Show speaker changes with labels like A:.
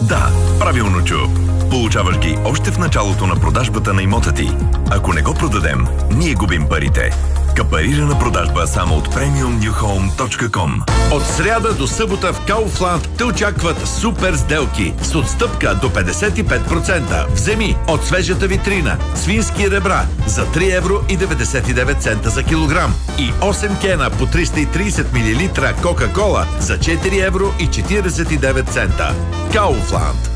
A: Да, правилно чу. Получаваш ги още в началото на продажбата на имота ти. Ако не го продадем, ние губим парите. Капарирана продажба само от premiumnewhome.com.
B: От сряда до събота в Kaufland те очакват супер сделки с отстъпка до 55%. Вземи от свежата витрина свински ребра за 3 евро и 99 цента за килограм и 8 кена по 330 мл Кока-кола за 4 евро и 49 цента. Kaufland.